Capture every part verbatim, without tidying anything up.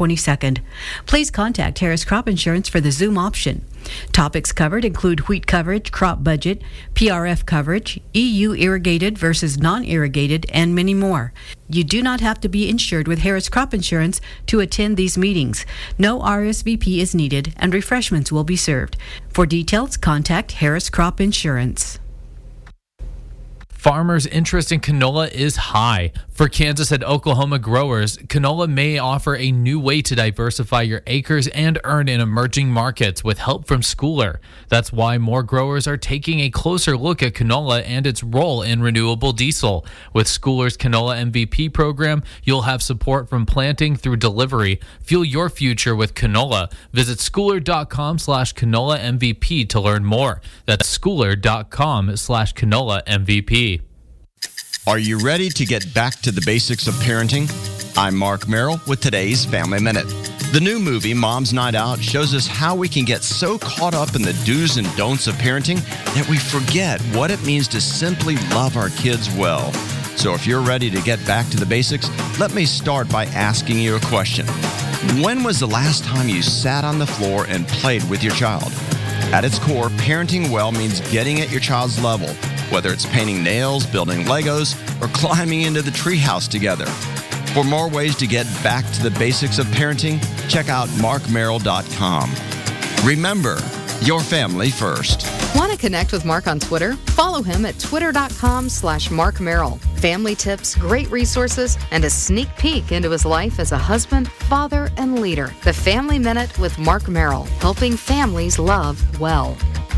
twenty-second. Please contact Harris Crop Insurance for the Zoom option. Topics covered include wheat coverage, crop budget, P R F coverage, E U irrigated versus non-irrigated, and many more. You do not have to be insured with Harris Crop Insurance to attend these meetings. No R S V P is needed, and refreshments will be served. For details, contact Harris Crop Insurance. Farmers' interest in canola is high. For Kansas and Oklahoma growers, canola may offer a new way to diversify your acres and earn in emerging markets with help from Schooler. That's why more growers are taking a closer look at canola and its role in renewable diesel. With Schooler's Canola M V P program, you'll have support from planting through delivery. Fuel your future with canola. Visit schooler.com slash canola MVP to learn more. That's schooler.com slash canola MVP. Are you ready to get back to the basics of parenting? I'm Mark Merrill with today's Family Minute. The new movie, Mom's Night Out, shows us how we can get so caught up in the do's and don'ts of parenting that we forget what it means to simply love our kids well. So if you're ready to get back to the basics, let me start by asking you a question. When was the last time you sat on the floor and played with your child? At its core, parenting well means getting at your child's level, whether it's painting nails, building Legos, or climbing into the treehouse together. For more ways to get back to the basics of parenting, check out mark merrill dot com. Remember, your family first. Want to connect with Mark on Twitter? Follow him at twitter.com slash Mark Merrill. Family tips, great resources, and a sneak peek into his life as a husband, father, and leader. The Family Minute with Mark Merrill, helping families love well.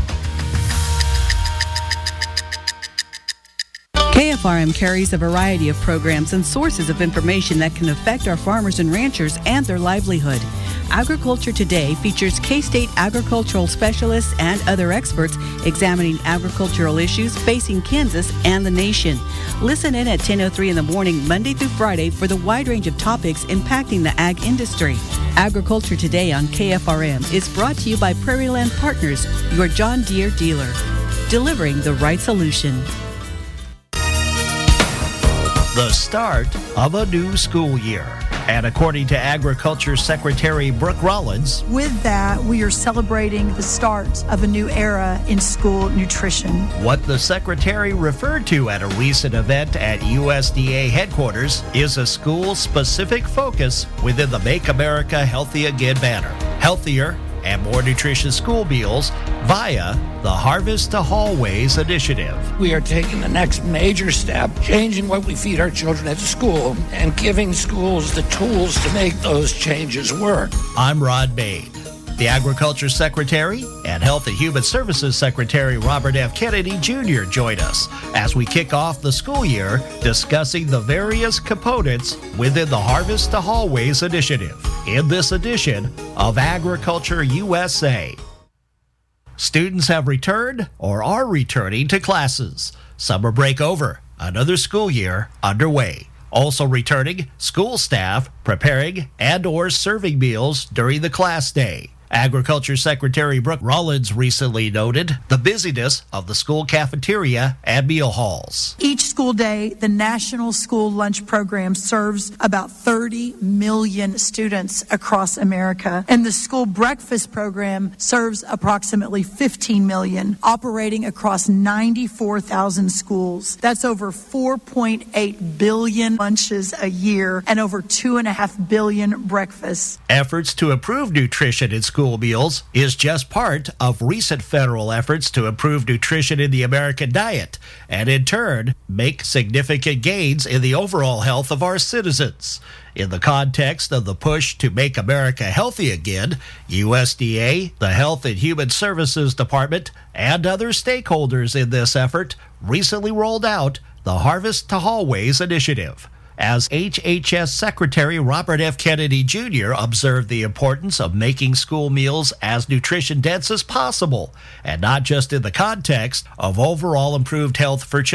K F R M carries a variety of programs and sources of information that can affect our farmers and ranchers and their livelihood. Agriculture Today features K-State agricultural specialists and other experts examining agricultural issues facing Kansas and the nation. Listen in at ten oh three in the morning, Monday through Friday, for the wide range of topics impacting the ag industry. Agriculture Today on K F R M is brought to you by Prairie Land Partners, your John Deere dealer, delivering the right solution. The start of a new school year. And according to Agriculture Secretary Brooke Rollins, with that, we are celebrating the start of a new era in school nutrition. What the Secretary referred to at a recent event at U S D A headquarters is a school-specific focus within the Make America Healthy Again banner. Healthier and more nutritious school meals via the Harvest to Hallways initiative. We are taking the next major step, changing what we feed our children at school and giving schools the tools to make those changes work. I'm Rod Bain. The Agriculture Secretary and Health and Human Services Secretary Robert F. Kennedy Junior join us as we kick off the school year discussing the various components within the Harvest to Hallways initiative in this edition of Agriculture U S A. Students have returned or are returning to classes. Summer break over, another school year underway. Also returning, school staff preparing and or serving meals during the class day. Agriculture Secretary Brooke Rollins recently noted the busyness of the school cafeteria and meal halls. Each school day, the National School Lunch Program serves about thirty million students across America, and the School Breakfast Program serves approximately fifteen million, operating across ninety-four thousand schools. That's over four point eight billion lunches a year and over two point five billion breakfasts. Efforts to improve nutrition in school meals is just part of recent federal efforts to improve nutrition in the American diet and in turn make significant gains in the overall health of our citizens. In the context of the push to make America healthy again, U S D A, the Health and Human Services Department, and other stakeholders in this effort recently rolled out the Harvest to Hallways initiative. As H H S Secretary Robert F. Kennedy Junior observed the importance of making school meals as nutrition-dense as possible, and not just in the context of overall improved health for children.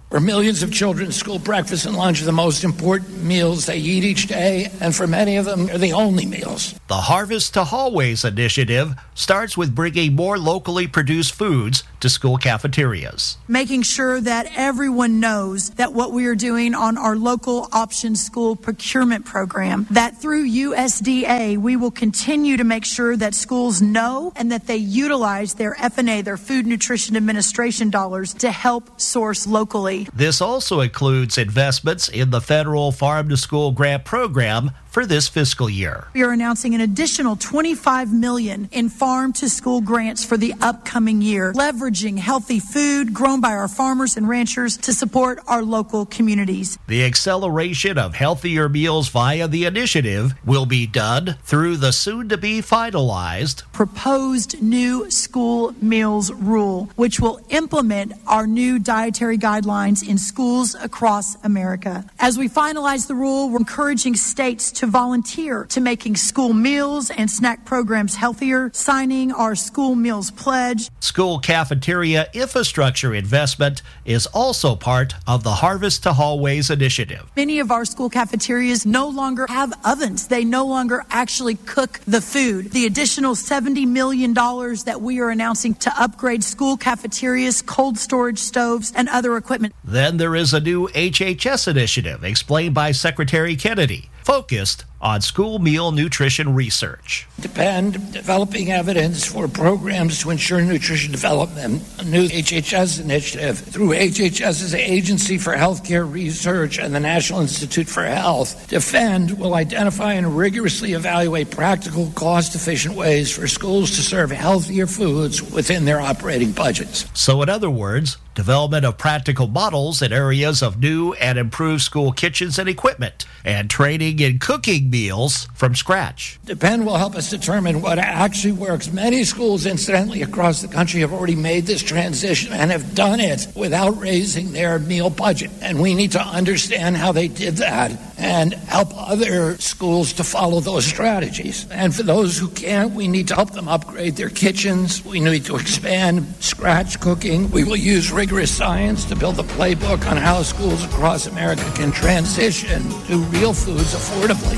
For millions of children, school breakfast and lunch are the most important meals they eat each day, and for many of them, they're the only meals. The Harvest to Hallways initiative starts with bringing more locally produced foods to school cafeterias. Making sure that everyone knows that what we are doing on our local option school procurement program, that through U S D A, we will continue to make sure that schools know and that they utilize their F N A, their Food Nutrition Administration dollars, to help source locally. This also includes investments in the federal Farm to School grant program for this fiscal year. We are announcing an additional twenty-five million dollars in farm to school grants for the upcoming year, leveraging healthy food grown by our farmers and ranchers to support our local communities. The acceleration of healthier meals via the initiative will be done through the soon-to-be finalized proposed new school meals rule, which will implement our new dietary guidelines in schools across America. As we finalize the rule, we're encouraging states to volunteer to making school meals and snack programs healthier, signing our school meals pledge. School cafeteria infrastructure investment is also part of the Harvest to Hallways initiative. Many of our school cafeterias no longer have ovens. They no longer actually cook the food. The additional seventy million dollars that we are announcing to upgrade school cafeterias, cold storage stoves, and other equipment. Then there is a new H H S initiative explained by Secretary Kennedy, focused on school meal nutrition research. Depend developing evidence for programs to ensure nutrition development. A new H H S initiative through HHS's Agency for Healthcare Research and the National Institute for Health. Defend will identify and rigorously evaluate practical, cost-efficient ways for schools to serve healthier foods within their operating budgets. So in other words, development of practical models in areas of new and improved school kitchens and equipment, and training in cooking meals from scratch. Depend will help us determine what actually works. Many schools, incidentally, across the country have already made this transition and have done it without raising their meal budget. And we need to understand how they did that and help other schools to follow those strategies. And for those who can't, we need to help them upgrade their kitchens. We need to expand scratch cooking. We will use rigorous science to build a playbook on how schools across America can transition to real foods affordably.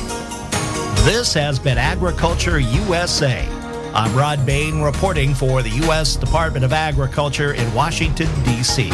This has been Agriculture U S A. I'm Rod Bain reporting for the U S Department of Agriculture in Washington, D C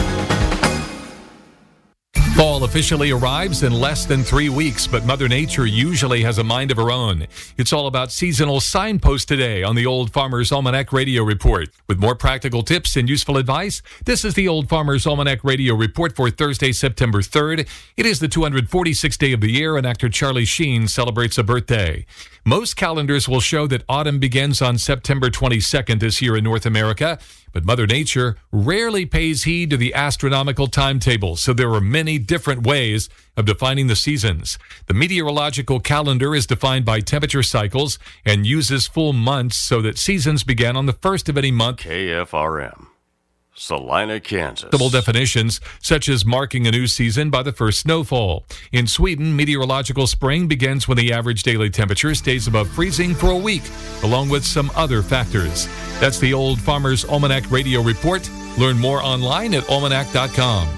Fall officially arrives in less than three weeks, but Mother Nature usually has a mind of her own. It's all about seasonal signposts today on the Old Farmer's Almanac Radio Report. With more practical tips and useful advice, this is the Old Farmer's Almanac Radio Report for Thursday, September third. It is the two hundred forty-sixth day of the year, and actor Charlie Sheen celebrates a birthday. Most calendars will show that autumn begins on September twenty-second this year in North America, but Mother Nature rarely pays heed to the astronomical timetable, so there are many different ways of defining the seasons. The meteorological calendar is defined by temperature cycles and uses full months so that seasons begin on the first of any month. K F R M, Salina, Kansas. Double definitions, such as marking a new season by the first snowfall. In Sweden, meteorological spring begins when the average daily temperature stays above freezing for a week, along with some other factors. That's the Old Farmer's Almanac Radio Report. Learn more online at almanac dot com.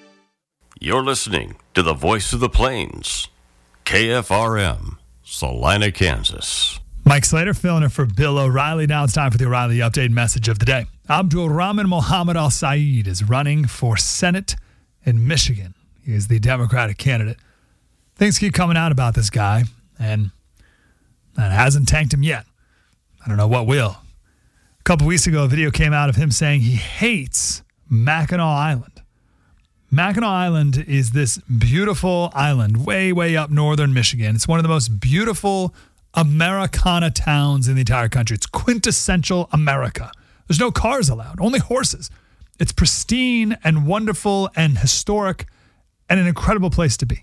You're listening to the Voice of the Plains, K F R M, Salina, Kansas. Mike Slater filling in for Bill O'Reilly. Now it's time for the O'Reilly Update message of the day. Abdul Rahman Mohammed Al-Said is running for Senate in Michigan. He is the Democratic candidate. Things keep coming out about this guy, and that hasn't tanked him yet. I don't know what will. A couple weeks ago, a video came out of him saying he hates Mackinac Island. Mackinac Island is this beautiful island way, way up northern Michigan. It's one of the most beautiful Americana towns in the entire country. It's quintessential America. There's no cars allowed, only horses. It's pristine and wonderful and historic and an incredible place to be.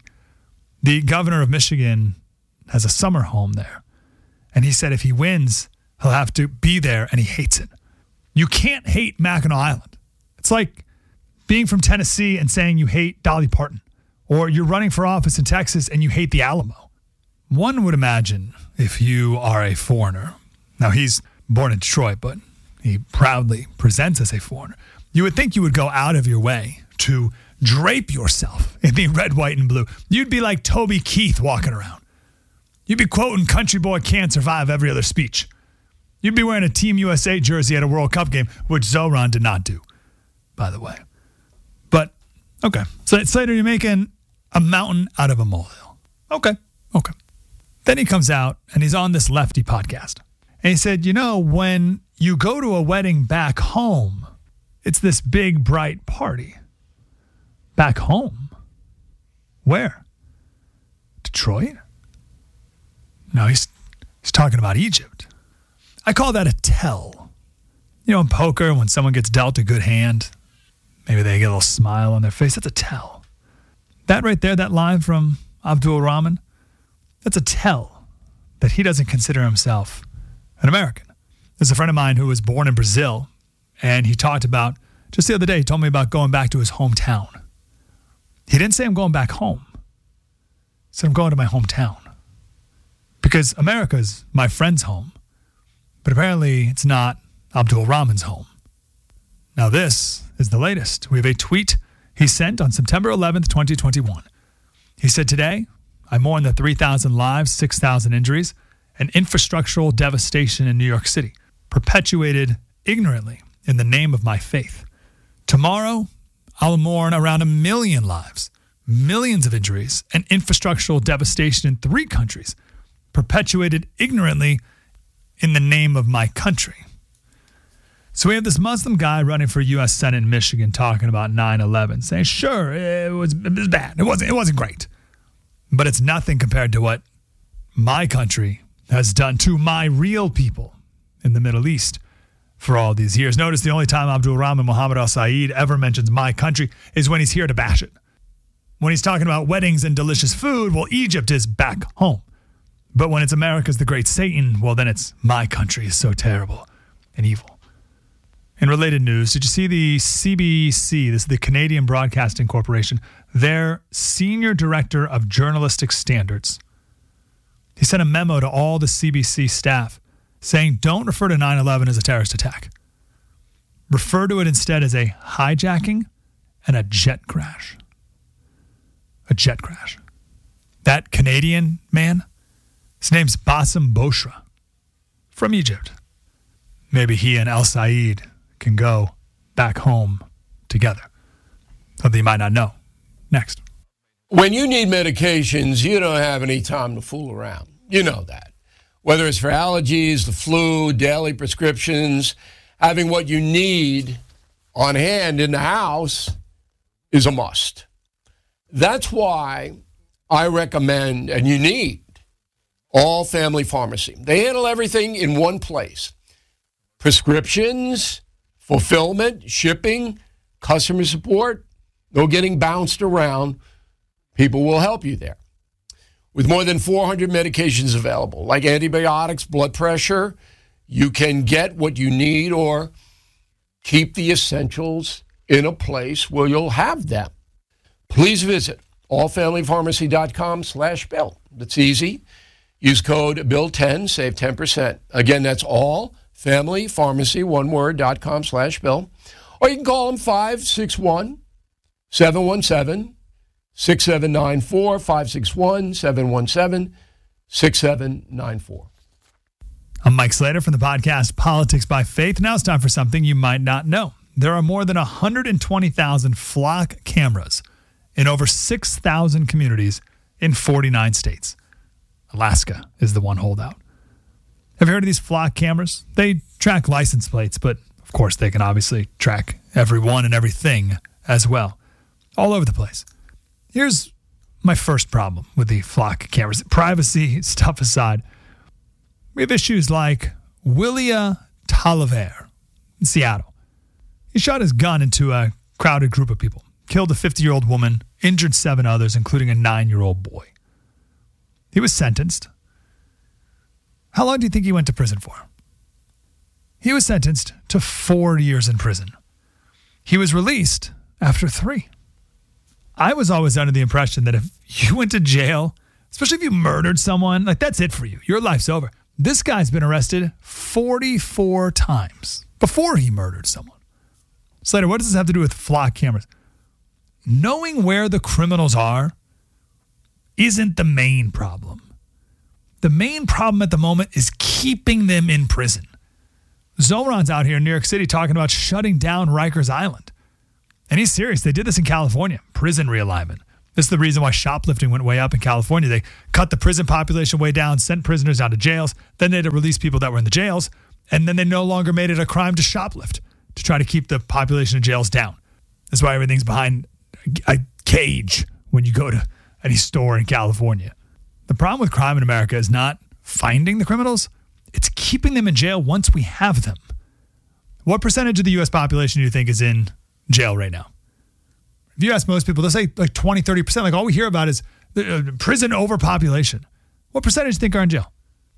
The governor of Michigan has a summer home there. And he said if he wins, he'll have to be there, and he hates it. You can't hate Mackinac Island. It's like being from Tennessee and saying you hate Dolly Parton, or you're running for office in Texas and you hate the Alamo. One would imagine if you are a foreigner, now he's born in Detroit, but he proudly presents as a foreigner, you would think you would go out of your way to drape yourself in the red, white, and blue. You'd be like Toby Keith walking around. You'd be quoting Country Boy Can't Survive every other speech. You'd be wearing a Team U S A jersey at a World Cup game, which Zoran did not do, by the way. But, okay. So, Slater, you're making a mountain out of a molehill. Okay, okay. Then he comes out, and he's on this Lefty podcast. And he said, you know, when you go to a wedding back home, it's this big, bright party. Back home? Where? Detroit? No, he's he's talking about Egypt. I call that a tell. You know, in poker, when someone gets dealt a good hand, maybe they get a little smile on their face. That's a tell. That right there, that line from Abdul Rahman, that's a tell that he doesn't consider himself an American. There's a friend of mine who was born in Brazil, and he talked about, just the other day, he told me about going back to his hometown. He didn't say I'm going back home. He said I'm going to my hometown. Because America's my friend's home, but apparently it's not Abdul Rahman's home. Now this is the latest. We have a tweet he sent on September eleventh, twenty twenty-one. He said, today, I mourn the three thousand lives, six thousand injuries, and infrastructural devastation in New York City, perpetuated ignorantly in the name of my faith. Tomorrow, I'll mourn around a million lives, millions of injuries, and infrastructural devastation in three countries, perpetuated ignorantly in the name of my country. So we have this Muslim guy running for U S Senate in Michigan talking about nine eleven, saying, sure, it was, it was bad. It wasn't, it wasn't great. But it's nothing compared to what my country has done to my real people in the Middle East for all these years. Notice the only time Abdul Rahman Mohammed Al-Saeed ever mentions my country is when he's here to bash it. When he's talking about weddings and delicious food, well, Egypt is back home. But when it's America's the great Satan, well, then it's my country is so terrible and evil. In related news, did you see the C B C, this is the Canadian Broadcasting Corporation, their senior director of journalistic standards? He sent a memo to all the C B C staff saying, don't refer to nine eleven as a terrorist attack. Refer to it instead as a hijacking and a jet crash. A jet crash. That Canadian man, his name's Bassem Boshra from Egypt. Maybe he and Al-Saeed can go back home together. Something you might not know. Next. When you need medications, you don't have any time to fool around. You know that. Whether it's for allergies, the flu, daily prescriptions, having what you need on hand in the house is a must. That's why I recommend, and you need, All Family Pharmacy. They handle everything in one place. Prescriptions, fulfillment, shipping, customer support, no getting bounced around. People will help you there. With more than four hundred medications available, like antibiotics, blood pressure, you can get what you need or keep the essentials in a place where you'll have them. Please visit allfamilypharmacy.com slash bill. That's easy. Use code bill ten, save ten percent. Again, that's allfamilypharmacy, one word, dot com slash bill. Or you can call them five six one, seven one seven, six seven nine four, five six one, seven one seven, six seven nine four. I'm Mike Slater from the podcast Politics by Faith. Now it's time for something you might not know. There are more than one hundred twenty thousand flock cameras in over six thousand communities in forty-nine states. Alaska is the one holdout. Have you heard of these flock cameras? They track license plates, but of course they can obviously track everyone and everything as well, all over the place. Here's my first problem with the flock cameras. Privacy stuff aside, we have issues like Willia Talaver in Seattle. He shot his gun into a crowded group of people, killed a fifty-year-old woman, injured seven others, including a nine-year-old boy. He was sentenced. How long do you think he went to prison for? He was sentenced to four years in prison. He was released after three. I was always under the impression that if you went to jail, especially if you murdered someone, like that's it for you. Your life's over. This guy's been arrested forty-four times before he murdered someone. Slater, what does this have to do with flock cameras? knowing where the criminals are isn't the main problem. The main problem at the moment is keeping them in prison. Zoran's out here in New York City talking about shutting down Rikers Island. And he's serious. They did this in California, prison realignment. This is the reason why shoplifting went way up in California. They cut the prison population way down, sent prisoners out to jails. Then they had to release people that were in the jails. And then they no longer made it a crime to shoplift to try to keep the population of jails down. That's why everything's behind a cage when you go to any store in California. The problem with crime in America is not finding the criminals. It's keeping them in jail once we have them. What percentage of the U S population do you think is in jail right now? If you ask most people, they'll say like twenty, thirty percent. Like all we hear about is the, uh, prison overpopulation. What percentage do you think are in jail?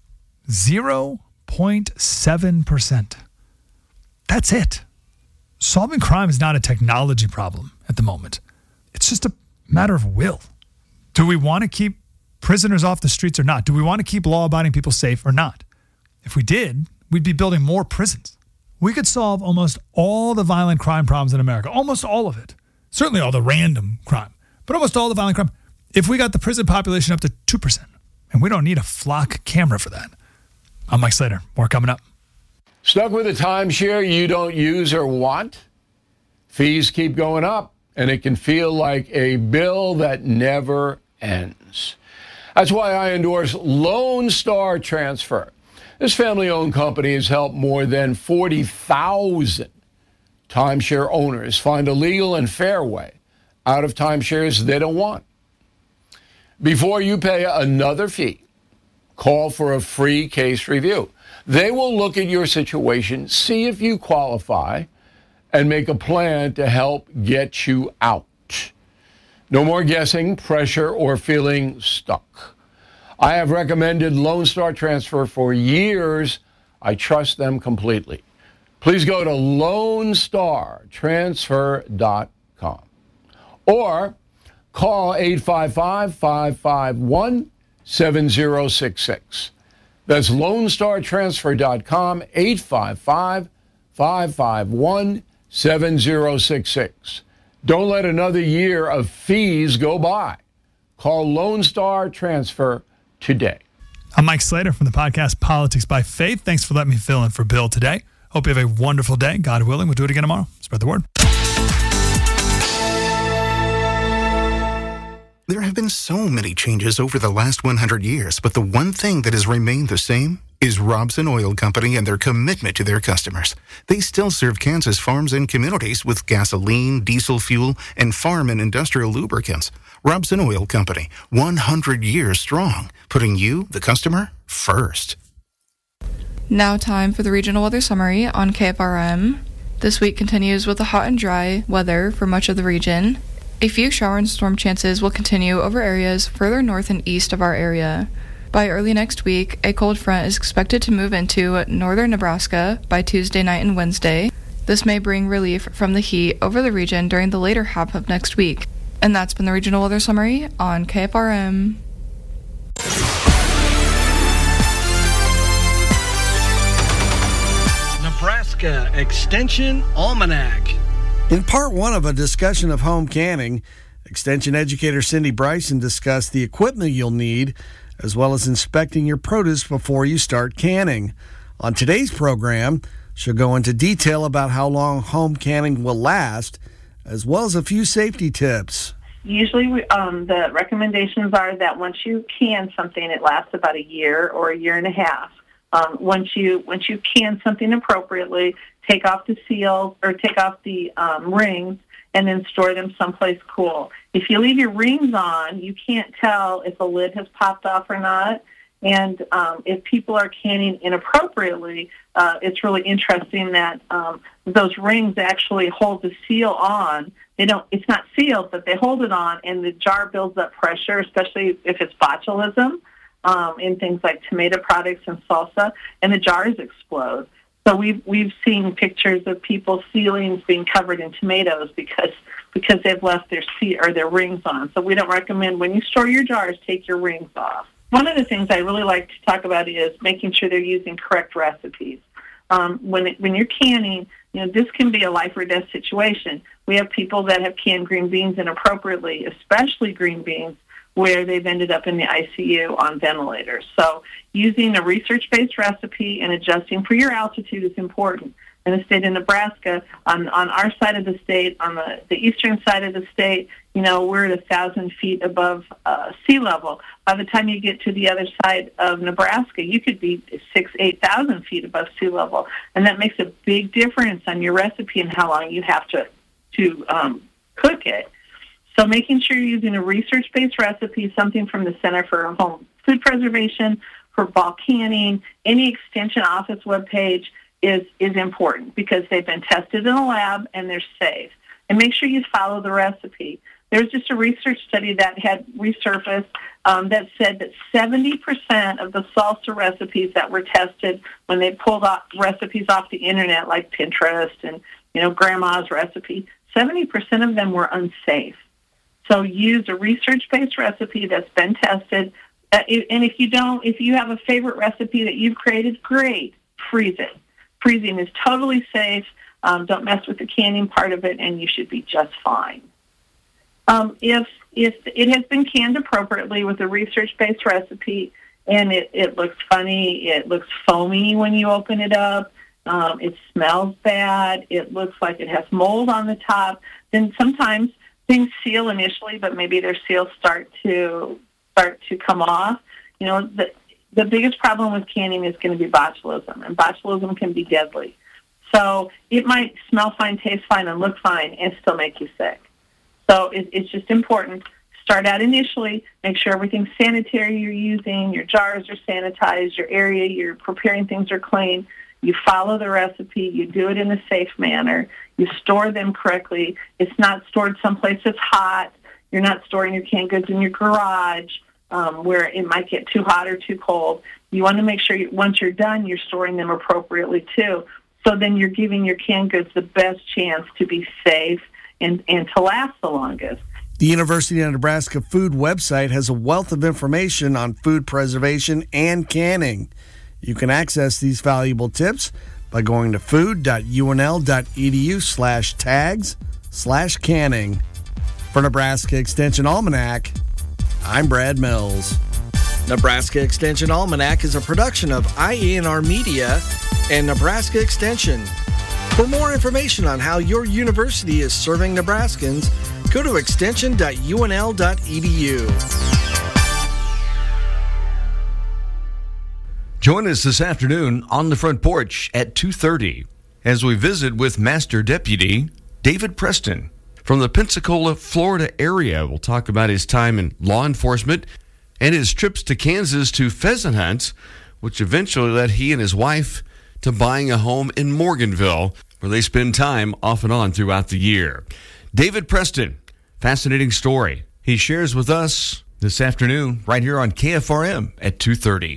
zero point seven percent. That's it. Solving crime is not a technology problem at the moment. It's just a matter of will. Do we want to keep prisoners off the streets or not? Do we want to keep law-abiding people safe or not? If we did, we'd be building more prisons. We could solve almost all the violent crime problems in America, almost all of it. Certainly all the random crime, but almost all the violent crime, if we got the prison population up to two percent. And we don't need a flock camera for that. I'm Mike Slater. More coming up. Stuck with a timeshare you don't use or want? Fees keep going up, and it can feel like a bill that never ends. That's why I endorse Lone Star Transfer. This family-owned company has helped more than forty thousand timeshare owners find a legal and fair way out of timeshares they don't want. Before you pay another fee, call for a free case review. They will look at your situation, see if you qualify, and make a plan to help get you out. No more guessing, pressure, or feeling stuck. I have recommended Lone Star Transfer for years. I trust them completely. Please go to lone star transfer dot com or call eight five five, five five one, seven zero six six. That's lone star transfer dot com, eight five five, five five one, seven zero six six. Don't let another year of fees go by. Call Lone Star Transfer today. I'm Mike Slater from the podcast Politics by Faith. Thanks for letting me fill in for Bill today. Hope you have a wonderful day. God willing, we'll do it again tomorrow. Spread the word. There have been so many changes over the last one hundred years, but the one thing that has remained the same is Robson Oil Company and their commitment to their customers. They still serve Kansas farms and communities with gasoline, diesel fuel, and farm and industrial lubricants. Robson Oil Company, one hundred years strong, putting you, the customer, first. Now time for the regional weather summary on K F R M. This week continues with the hot and dry weather for much of the region. A few shower and storm chances will continue over areas further north and east of our area. By early next week, a cold front is expected to move into northern Nebraska by Tuesday night and Wednesday. This may bring relief from the heat over the region during the later half of next week. And that's been the regional weather summary on K F R M. Nebraska Extension Almanac. In part one of a discussion of home canning, Extension educator Cindy Bryson discussed the equipment you'll need, as well as inspecting your produce before you start canning. On today's program, she'll go into detail about how long home canning will last, as well as a few safety tips. Usually we, um, the recommendations are that once you can something, it lasts about a year or a year and a half. Um, once you once you can something appropriately, take off the seals or take off the um, rings and then store them someplace cool. If you leave your rings on, you can't tell if a lid has popped off or not. And um, if people are canning inappropriately, uh, it's really interesting that um, those rings actually hold the seal on. They don't. It's not sealed, but they hold it on, and the jar builds up pressure, especially if it's botulism um, in things like tomato products and salsa, and the jars explode. So we've we've seen pictures of people's ceilings being covered in tomatoes because because they've left their seal or their rings on. So we don't recommend when you store your jars, take your rings off. One of the things I really like to talk about is making sure they're using correct recipes. um, when it, when you're canning, you know, this can be a life or death situation. We have people that have canned green beans inappropriately, especially green beans, where they've ended up in the I C U on ventilators. So using a research-based recipe and adjusting for your altitude is important. In the state of Nebraska, on, on our side of the state, on the, the eastern side of the state, you know, we're at a thousand feet above uh, sea level. By the time you get to the other side of Nebraska, you could be six, eight thousand feet above sea level, and that makes a big difference on your recipe and how long you have to to um, cook it. So making sure you're using a research-based recipe, something from the Center for Home Food Preservation, for bulk canning, any extension office webpage is is important because they've been tested in a lab and they're safe. And make sure you follow the recipe. There was just a research study that had resurfaced um, that said that seventy percent of the salsa recipes that were tested when they pulled off recipes off the internet, like Pinterest and, you know, grandma's recipe, seventy percent of them were unsafe. So use a research-based recipe that's been tested. Uh, and if you don't, if you have a favorite recipe that you've created, great, freeze it. Freezing is totally safe. Um, don't mess with the canning part of it, and you should be just fine. Um, if if it has been canned appropriately with a research-based recipe, and it, it looks funny, it looks foamy when you open it up, um, it smells bad, it looks like it has mold on the top, then sometimes things seal initially, but maybe their seals start to start to come off. You know, the the biggest problem with canning is going to be botulism, and botulism can be deadly. So it might smell fine, taste fine, and look fine, and still make you sick. So it, it's just important. Start out initially, make sure everything's sanitary you're using, your jars are sanitized, your area you're preparing things are clean. You follow the recipe, you do it in a safe manner, you store them correctly. It's not stored someplace that's hot. You're not storing your canned goods in your garage um, where it might get too hot or too cold. You want to make sure you, once you're done, you're storing them appropriately too. So then you're giving your canned goods the best chance to be safe and, and to last the longest. The University of Nebraska Food website has a wealth of information on food preservation and canning. You can access these valuable tips by going to food.unl.edu slash tags slash canning. For Nebraska Extension Almanac, I'm Brad Mills. Nebraska Extension Almanac is a production of I E N R Media and Nebraska Extension. For more information on how your university is serving Nebraskans, go to extension dot U N L dot E D U. Join us this afternoon on the front porch at two thirty as we visit with Master Deputy David Preston from the Pensacola, Florida area. We'll talk about his time in law enforcement and his trips to Kansas to pheasant hunts, which eventually led he and his wife to buying a home in Morganville, where they spend time off and on throughout the year. David Preston, fascinating story he shares with us this afternoon right here on K F R M at two thirty.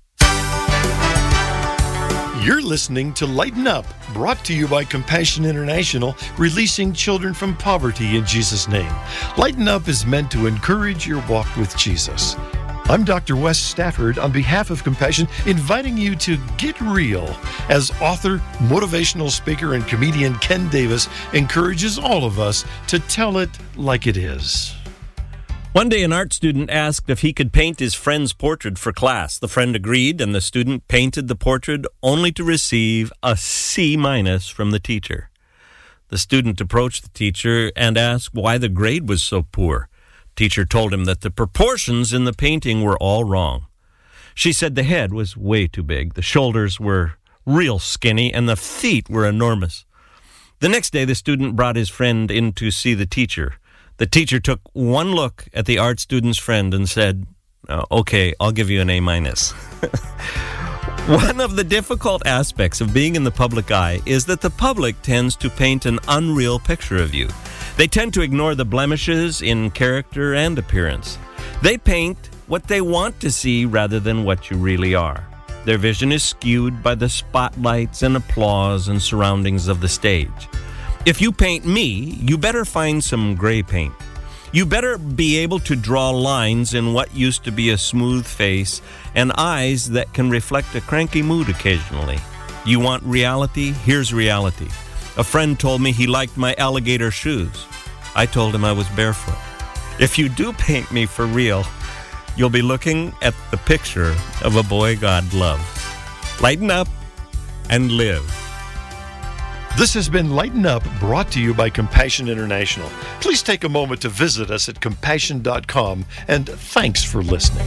You're listening to Lighten Up, brought to you by Compassion International, releasing children from poverty in Jesus' name. Lighten Up is meant to encourage your walk with Jesus. I'm Doctor Wes Stafford on behalf of Compassion, inviting you to get real as author, motivational speaker, and comedian Ken Davis encourages all of us to tell it like it is. One day, an art student asked if he could paint his friend's portrait for class. The friend agreed, and the student painted the portrait only to receive a C minus from the teacher. The student approached the teacher and asked why the grade was so poor. Teacher told him that the proportions in the painting were all wrong. She said the head was way too big, the shoulders were real skinny, and the feet were enormous. The next day, the student brought his friend in to see the teacher. The teacher took one look at the art student's friend and said, oh, okay, I'll give you an A minus. One of the difficult aspects of being in the public eye is that the public tends to paint an unreal picture of you. They tend to ignore the blemishes in character and appearance. They paint what they want to see rather than what you really are. Their vision is skewed by the spotlights and applause and surroundings of the stage. If you paint me, you better find some gray paint. You better be able to draw lines in what used to be a smooth face and eyes that can reflect a cranky mood occasionally. You want reality? Here's reality. A friend told me he liked my alligator shoes. I told him I was barefoot. If you do paint me for real, you'll be looking at the picture of a boy God loves. Lighten up and live. This has been Lighten Up, brought to you by Compassion International. Please take a moment to visit us at compassion dot com, and thanks for listening.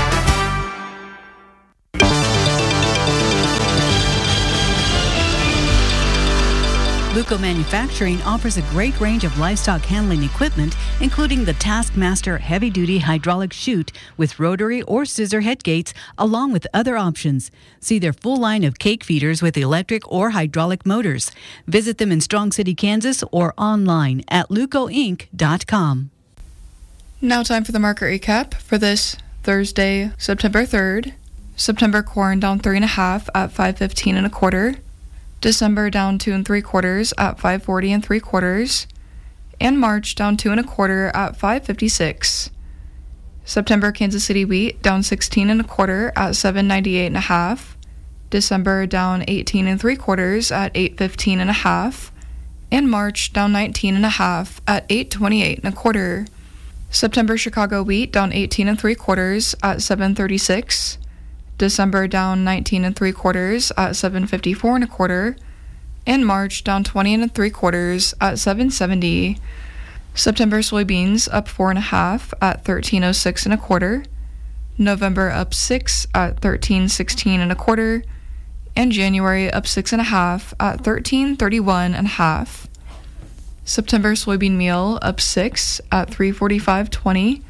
Luco Manufacturing offers a great range of livestock handling equipment, including the Taskmaster heavy-duty hydraulic chute with rotary or scissor head gates, along with other options. See their full line of cake feeders with electric or hydraulic motors. Visit them in Strong City, Kansas, or online at luco inc dot com. Now time for the market recap for this Thursday, September third. September corn down three and a half at five fifteen and a quarter. December down two and three quarters at five forty and three quarters, and March down two and a quarter at five fifty-six. September Kansas City wheat down sixteen and a quarter at seven ninety-eight and a half. December down eighteen and three quarters at eight fifteen and a half, and March down nineteen and a half at eight twenty-eight and a quarter. September Chicago wheat down eighteen and three quarters at seven thirty-six. December down nineteen and three quarters at seven fifty-four and a quarter, and March down twenty and three quarters at seven seventy. September soybeans up four and a half at thirteen oh six and a quarter. November up six at thirteen sixteen and a quarter, and January up six and a half at thirteen thirty-one and a half. September soybean meal up six at three forty-five twenty.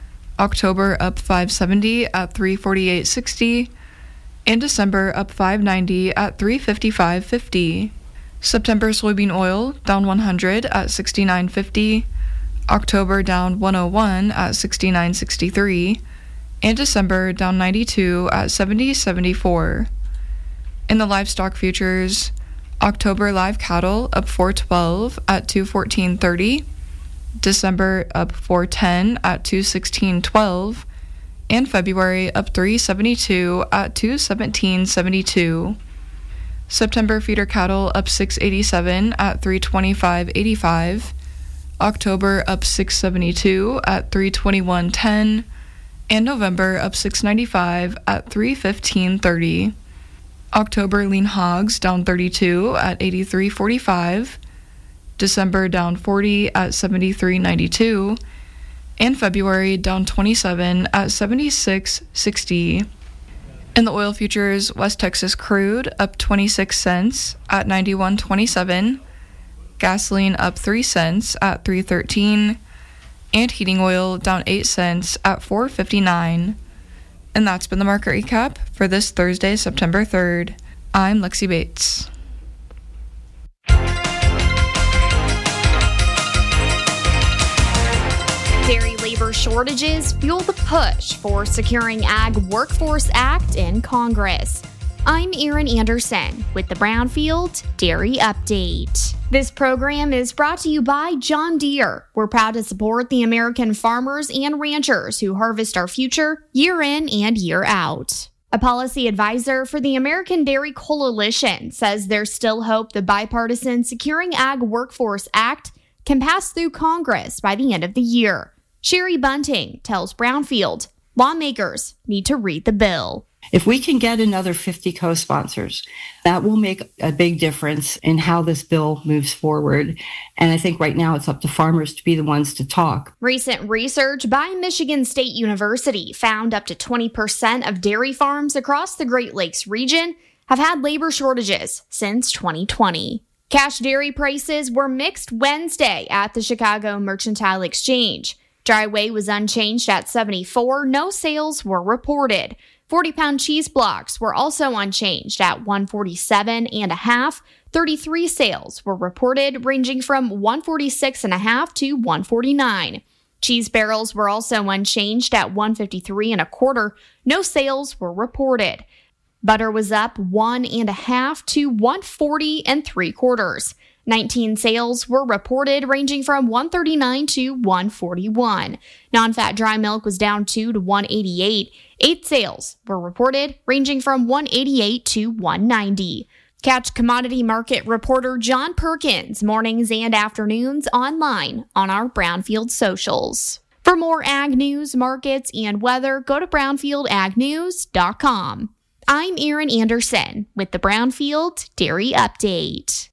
October up five seventy at three forty-eight sixty, and December up five ninety at three fifty-five fifty. September soybean oil down one hundred at sixty-nine fifty, October down one oh one at sixty-nine sixty-three, and December down ninety-two at seventy seventy-four. In the livestock futures, October live cattle up four twelve at two fourteen thirty. December up four ten at two sixteen twelve, and February up three seventy-two at two seventeen seventy-two. September feeder cattle up six eighty-seven at three twenty-five eighty-five, October up six seventy-two at three twenty-one ten, and November up six ninety-five at three fifteen thirty. October lean hogs down thirty-two at eighty-three forty-five. December down forty at seventy-three ninety-two, and February down twenty-seven at seventy-six sixty. In the oil futures, West Texas crude up twenty-six cents at ninety-one twenty-seven, gasoline up three cents at three thirteen, and heating oil down eight cents at four fifty-nine. And that's been the market recap for this Thursday, September third. I'm Lexi Bates. Dairy labor shortages fuel the push for securing Ag Workforce Act in Congress. I'm Erin Anderson with the Brownfield Dairy Update. This program is brought to you by John Deere. We're proud to support the American farmers and ranchers who harvest our future year in and year out. A policy advisor for the American Dairy Coalition says there's still hope the bipartisan Securing Ag Workforce Act can pass through Congress by the end of the year. Sherry Bunting tells Brownfield lawmakers need to read the bill. If we can get another fifty co-sponsors, that will make a big difference in how this bill moves forward. And I think right now it's up to farmers to be the ones to talk. Recent research by Michigan State University found up to twenty percent of dairy farms across the Great Lakes region have had labor shortages since twenty twenty. Cash dairy prices were mixed Wednesday at the Chicago Mercantile Exchange. Dry whey was unchanged at seventy-four. No sales were reported. forty-pound cheese blocks were also unchanged at one forty-seven and a half. thirty-three sales were reported, ranging from one forty-six and a half to one forty-nine. Cheese barrels were also unchanged at one fifty-three and a quarter. No sales were reported. Butter was up one and a half to one forty and three quarters. nineteen sales were reported, ranging from one thirty-nine to one forty-one. Non-fat dry milk was down two to one eighty-eight. Eight sales were reported, ranging from one eighty-eight to one ninety. Catch commodity market reporter John Perkins mornings and afternoons online on our Brownfield socials. For more ag news, markets, and weather, go to brownfield ag news dot com. I'm Erin Anderson with the Brownfield Dairy Update.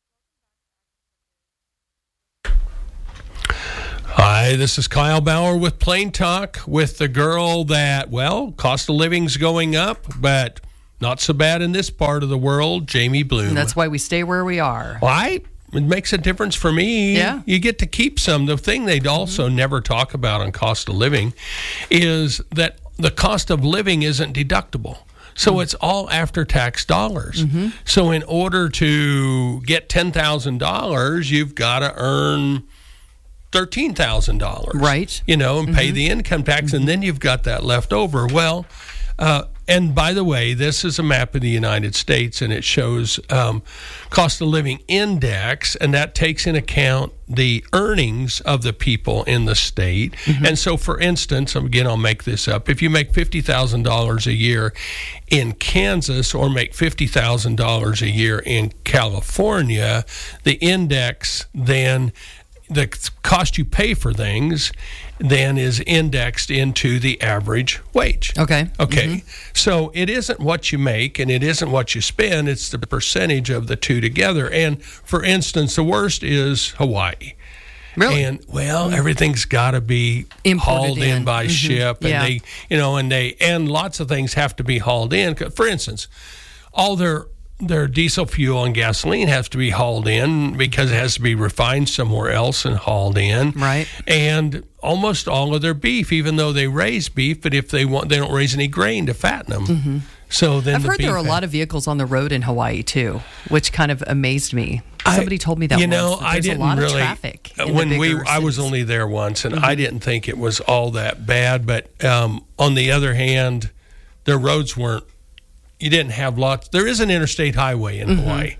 Hi, this is Kyle Bauer with Plain Talk with the girl that, well, cost of living's going up, but not so bad in this part of the world, Jamie Bloom. And that's why we stay where we are. Why? It makes a difference for me. Yeah. You get to keep some. The thing they'd also mm-hmm. never talk about on cost of living is that the cost of living isn't deductible. So mm-hmm. it's all after-tax dollars. Mm-hmm. So in order to get ten thousand dollars, you've got to earn thirteen thousand dollars. Right. You know, and pay mm-hmm. the income tax, mm-hmm. and then you've got that left over. Well, uh, and by the way, this is a map of the United States, and it shows um, cost of living index, and that takes into account the earnings of the people in the state. Mm-hmm. And so, for instance, again, I'll make this up. If you make fifty thousand dollars a year in Kansas or make fifty thousand dollars a year in California, the index then, the cost you pay for things then is indexed into the average wage. Okay. Okay. Mm-hmm. So it isn't what you make and it isn't what you spend, it's the percentage of the two together. And for instance, the worst is Hawaii. Really? And well, everything's got to be Imported hauled in, in by mm-hmm. ship, and yeah. they, you know, and they, and lots of things have to be hauled in. For instance, all their their diesel fuel and gasoline has to be hauled in because it has to be refined somewhere else and hauled in. Right. And almost all of their beef, even though they raise beef, but if they want, they don't raise any grain to fatten them. Mm-hmm. So then I've the heard there are a beef- lot of vehicles on the road in Hawaii too, which kind of amazed me. Somebody I, told me that you know, once, that I there's didn't a lot really, of traffic in when the we bigger I was cities. only there once, and Mm-hmm. I didn't think it was all that bad. But um, on the other hand, their roads weren't. You didn't have lots. There is an interstate highway in Mm-hmm. Hawaii.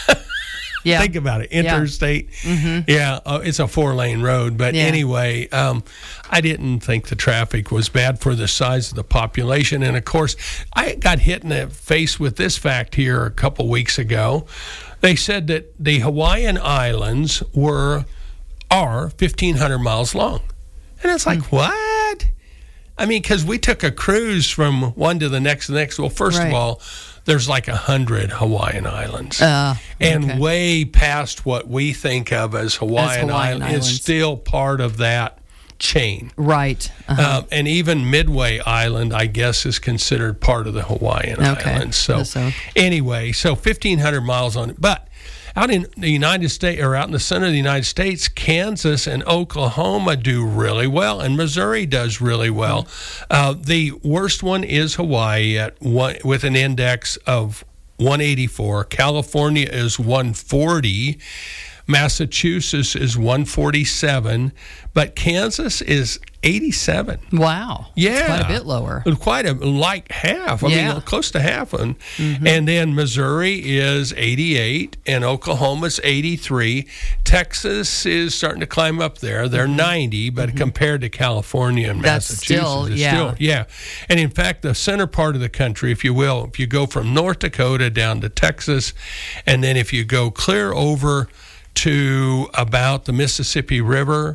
Yeah. Think about it. Interstate. Yeah, mm-hmm. yeah uh, it's a four-lane road. But Yeah. anyway, um, I didn't think the traffic was bad for the size of the population. And, of course, I got hit in the face with this fact here a couple weeks ago. They said that the Hawaiian Islands were are fifteen hundred miles long. And it's like, Hmm. what? I mean, because we took a cruise from one to the next, the next. Well, first Right. of all, there's like a hundred Hawaiian Islands. Uh, and okay. way past what we think of as Hawaiian, Hawaiian Island, Islands. it's still part of that chain. Right. Uh-huh. Um, and even Midway Island, I guess, is considered part of the Hawaiian Okay. Islands. So, So- anyway, so fifteen hundred miles on it. But out in the United States, or out in the center of the United States, Kansas and Oklahoma do really well, and Missouri does really well. Uh, the worst one is Hawaii at one, with an index of one eighty-four. California is one forty. Massachusetts is one forty-seven, but Kansas is eighty-seven. Wow. Yeah. It's quite a bit lower. Quite a, like half. I Yeah. mean, close to half. And, Mhm. and then Missouri is eighty-eight, and Oklahoma's eighty-three. Texas is starting to climb up there. They're ninety, but compared to California and That's Massachusetts, still- it's yeah. still, yeah. And in fact, the center part of the country, if you will, if you go from North Dakota down to Texas, and then if you go clear over to about the Mississippi River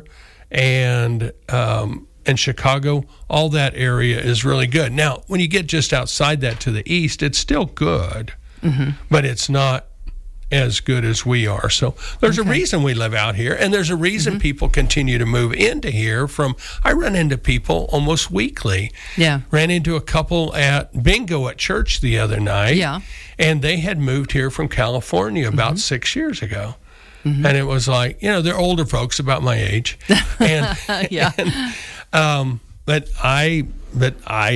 and um, and Chicago, all that area is really good. Now, when you get just outside that to the east, it's still good, Mm-hmm. but it's not as good as we are. So there's Okay. a reason we live out here, and there's a reason Mm-hmm. people continue to move into here. From I run into people almost weekly. Yeah. Ran into a couple at bingo at church the other night. Yeah. And they had moved here from California about Mm-hmm. six years ago. And it was like, you know, they're older folks about my age. And, Yeah. and, um, but I, but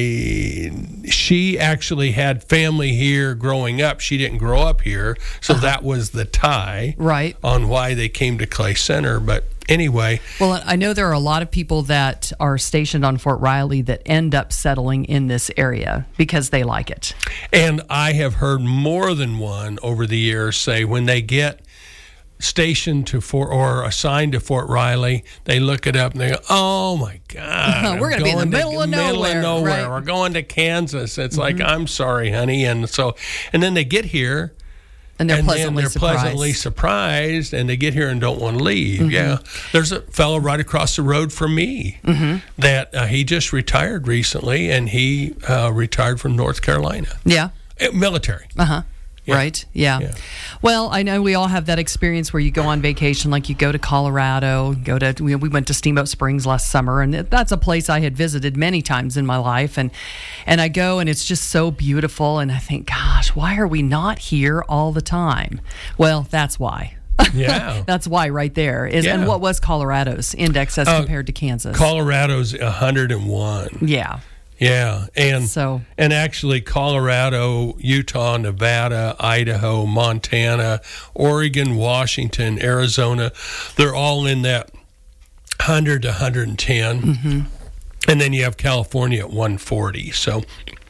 I, she actually had family here growing up. She didn't grow up here. So that was the tie Right. on why they came to Clay Center. But anyway, Well, I know there are a lot of people that are stationed on Fort Riley that end up settling in this area because they like it. and I have heard more than one over the years say when they get stationed to Fort or assigned to Fort Riley, they look it up and they go, "Oh my God, We're I'm gonna be in the going to middle of nowhere, right. We're going to Kansas." It's like, I'm sorry, honey. And so, and then they get here, And they're and pleasantly they're surprised. pleasantly surprised, and they get here and don't want to leave. Mhm. Yeah, there's a fellow right across the road from me Mm-hmm. that uh, he just retired recently, and he uh, retired from North Carolina. Yeah. Uh, military. Uh huh. Yeah. Right. Yeah. Yeah. Well, I know we all have that experience where you go on vacation, like you go to Colorado, go to, we we went to Steamboat Springs last summer, and that's a place I had visited many times in my life. And, and I go and it's just so beautiful. And I think, gosh, why are we not here all the time? Well, that's why. Yeah. That's why right there is. Yeah. And what was Colorado's index as Uh, compared to Kansas? Colorado's one hundred one. Yeah. Yeah, and So- and actually Colorado, Utah, Nevada, Idaho, Montana, Oregon, Washington, Arizona, they're all in that one hundred to one hundred ten. Mm-hmm. And then you have California at one forty. So,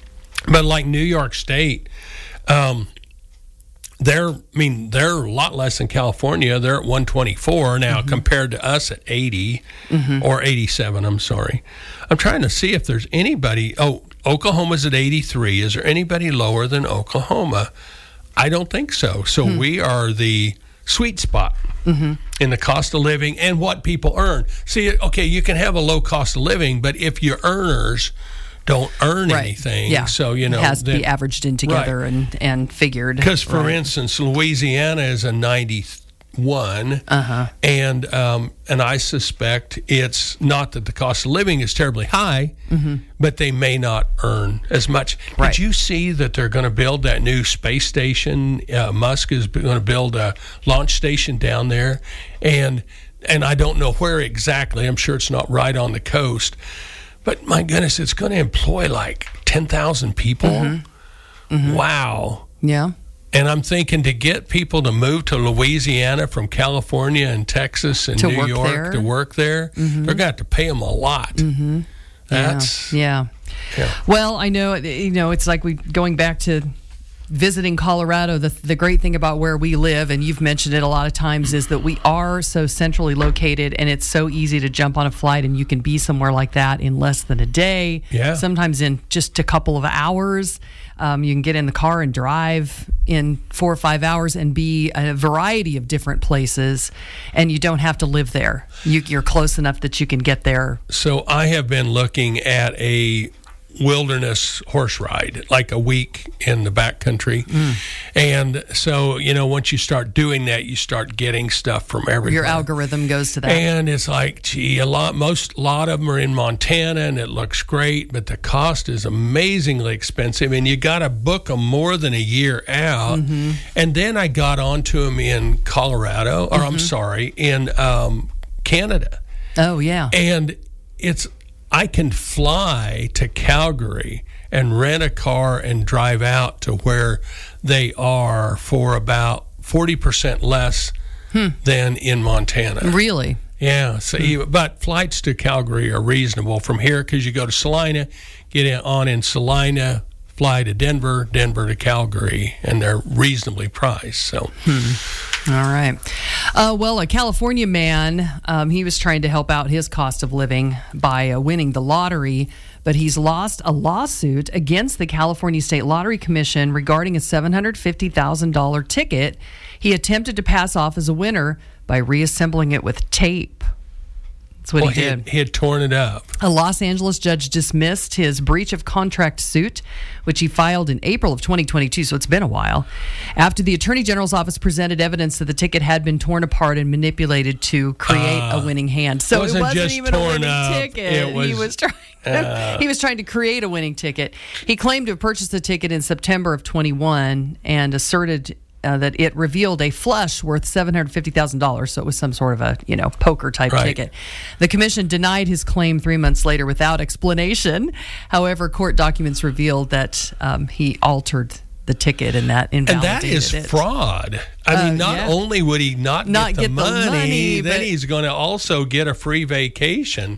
but like New York State, um, they're, I mean, they're a lot less than California. They're at one twenty-four now Mm-hmm. compared to us at eighty Mhm. or eighty-seven. I'm sorry. I'm trying to see if there's anybody. Oh, Oklahoma's at eighty-three. Is there anybody lower than Oklahoma? I don't think so. So Hmm. we are the sweet spot Mm-hmm. in the cost of living and what people earn. See, okay, you can have a low cost of living, but if your earners don't earn Right. anything, Yeah. so you know, it has to then- be averaged in together and, and figured. because, for Right. instance, Louisiana is a ninety-one, Uh-huh. and um, and I suspect it's not that the cost of living is terribly high, Mhm. but they may not earn as much. Right. Did you see that they're going to build that new space station? Uh, Musk is going to build a launch station down there, and and I don't know where exactly. I'm sure it's not right on the coast, but my goodness, it's going to employ like ten thousand people. Mhm. Mhm. Wow. Yeah. And I'm thinking to get people to move to Louisiana from California and Texas and To New work York there? to work there, Mhm. they're going to have to pay them a lot. Mm-hmm. That's yeah. yeah. Well, I know, you know, it's like we going back to visiting Colorado. The the great thing about where we live, and you've mentioned it a lot of times, is that we are so centrally located, and it's so easy to jump on a flight, and you can be somewhere like that in less than a day. Yeah. Sometimes in just a couple of hours. Um, you can get in the car and drive in four or five hours and be a variety of different places, and you don't have to live there. You, you're close enough that you can get there. So I have been looking at a wilderness horse ride, like a week in the backcountry. Mm. And so, you know, once you start doing that, you start getting stuff from everywhere. Your algorithm goes to that. And it's like, gee, a lot, most, a lot of them are in Montana, and it looks great, but the cost is amazingly expensive, and you got to book them more than a year out. Mm-hmm. And then I got onto them in Colorado, or I'm Mhm. sorry, in um, Canada, Oh, yeah. and it's I can fly to Calgary and rent a car and drive out to where they are for about forty percent less Hmm. than in Montana. Really? Yeah. So, even, but flights to Calgary are reasonable from here because you go to Salina, get in, on in Salina, fly to Denver, Denver to Calgary, and they're reasonably priced. So. All right. Uh, well, a California man, um, he was trying to help out his cost of living by uh, winning the lottery, but he's lost a lawsuit against the California State Lottery Commission regarding a seven hundred fifty thousand dollars ticket he attempted to pass off as a winner by reassembling it with tape. That's what well, he he did. Had, he had torn it up. A Los Angeles judge dismissed his breach of contract suit, which he filed in April of twenty twenty-two, so it's been a while, after the Attorney General's office presented evidence that the ticket had been torn apart and manipulated to create Uh, a winning hand. So wasn't it wasn't just even a torn winning up, ticket. it was- he was trying uh, he was trying to create a winning ticket. He claimed to have purchased the ticket in September of twenty-one and asserted Uh, that it revealed a flush worth seven hundred fifty thousand dollars, so it was some sort of a, you know, poker type Right. ticket. The commission denied his claim three months later without explanation. However, court documents revealed that um, he altered the ticket and that And invalidated that is it. fraud. I Uh, mean, not yeah. only would he not, Not get, the, get the money, money, then but- he's going to also get a free vacation.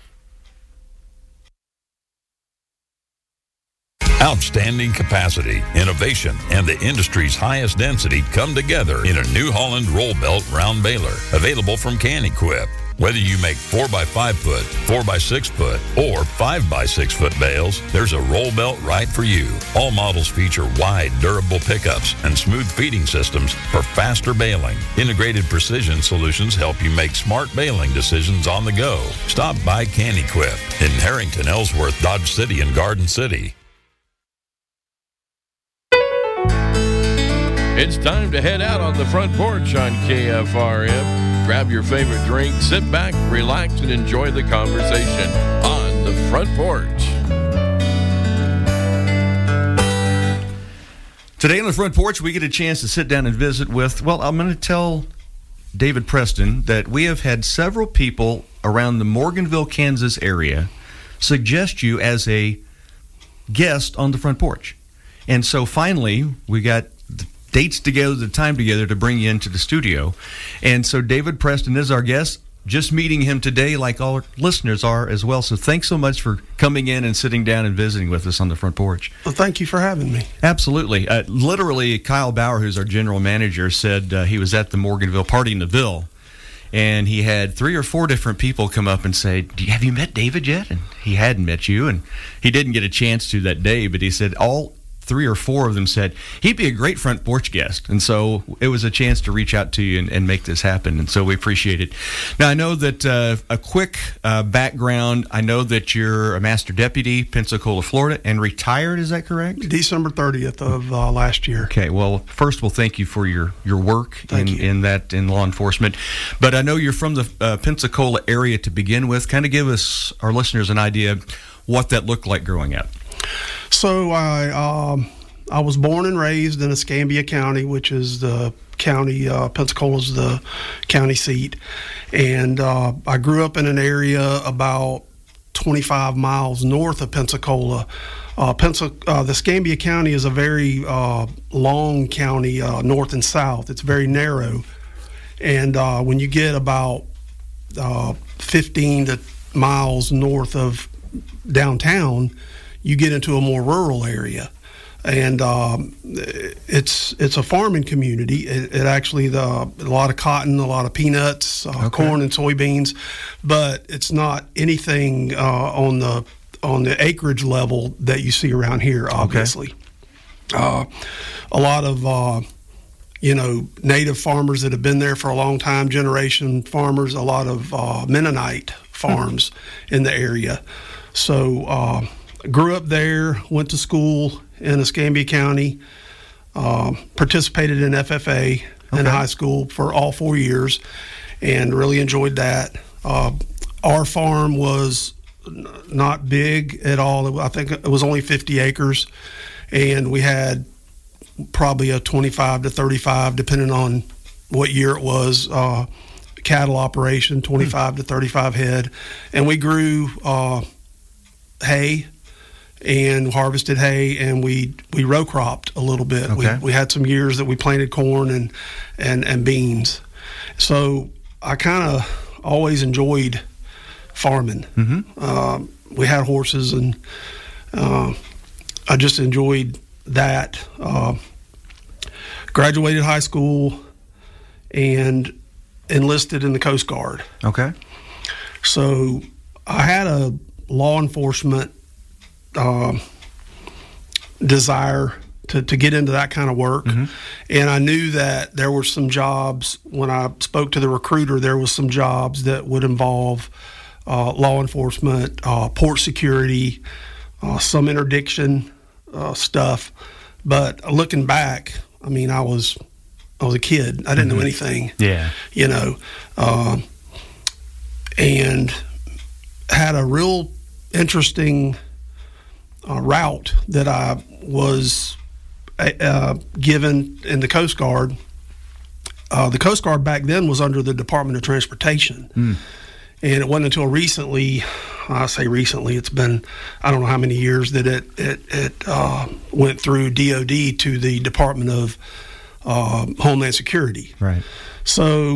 Outstanding capacity, innovation, and the industry's highest density come together in a New Holland roll belt round baler, available from Can Equip. Whether you make four by five foot, four by six foot, or five by six foot bales, there's a roll belt right for you. All models feature wide, durable pickups and smooth feeding systems for faster baling. Integrated Precision Solutions help you make smart baling decisions on the go. Stop by Can-Equip in Harrington, Ellsworth, Dodge City, and Garden City. It's time to head out on the front porch on K F R M. Grab your favorite drink, sit back, relax, and enjoy the conversation on the front porch. Today on the front porch, we get a chance to sit down and visit with, well, I'm going to tell David Preston that we have had several people around the Morganville, Kansas area suggest you as a guest on the front porch. And so finally, we got the dates together, the time together to bring you into the studio. And so David Preston is our guest. Just meeting him today, like all our listeners are as well. So thanks so much for coming in and sitting down and visiting with us on the front porch. Well, thank you for having me. Absolutely. Uh, literally, Kyle Bauer, who's our general manager, said uh, he was at the Morganville party in the Ville, and he had three or four different people come up and say, "Do you, have you met David yet?" And he hadn't met you, and he didn't get a chance to that day, but he said all three or four of them said he'd be a great front porch guest. And so it was a chance to reach out to you and, and make this happen. And so we appreciate it. Now, I know that uh, a quick uh, background, I know that you're a master deputy, Pensacola, Florida, and retired. Is that correct? December thirtieth of uh, last year. Okay. Well, first, we'll thank you for your, your work in, in that in law enforcement. But I know you're from the uh, Pensacola area to begin with. Kind of give us, our listeners, an idea of what that looked like growing up. So I um, I was born and raised in Escambia County, which is the county, uh, Pensacola's the county seat. And uh, I grew up in an area about twenty-five miles north of Pensacola. Uh, Pensac- uh, the Escambia County is a very uh, long county, uh, north and south. It's very narrow. And uh, when you get about uh, fifteen to miles north of downtown, you get into a more rural area, and um, it's it's a farming community. It, it actually the a lot of cotton, a lot of peanuts, uh, okay. corn and soybeans, but it's not anything uh, on the on the acreage level that you see around here. Obviously, okay. uh, a lot of uh, you know native farmers that have been there for a long time, generation farmers. A lot of uh, Mennonite farms mm-hmm. in the area. So. Uh, Grew up there, went to school in Escambia County, uh, participated in F F A okay. in high school for all four years, and really enjoyed that. Uh, our farm was n- not big at all. I think it was only fifty acres, and we had probably a twenty-five to thirty-five, depending on what year it was, uh, cattle operation, twenty-five mm. to thirty-five head. And we grew uh, hay, and harvested hay, and we we row cropped a little bit. Okay. We we had some years that we planted corn and and, and beans. So I kind of always enjoyed farming. Mm-hmm. Um, we had horses, and uh, I just enjoyed that. Uh, graduated high school and enlisted in the Coast Guard. Okay. So I had a law enforcement Uh, desire to, to get into that kind of work. Mm-hmm. And I knew that there were some jobs, when I spoke to the recruiter, there was some jobs that would involve uh, law enforcement, uh, port security, uh, some interdiction uh, stuff. But looking back, I mean, I was I was a kid. I didn't mm-hmm. know anything. Yeah. You know, uh, and had a real interesting Uh, route that I was uh, given in the Coast Guard. Uh, the Coast Guard back then was under the Department of Transportation. Mm. And it wasn't until recently, I say recently, it's been, I don't know how many years, that it, it, it uh, went through D O D to the Department of uh, Homeland Security. Right. So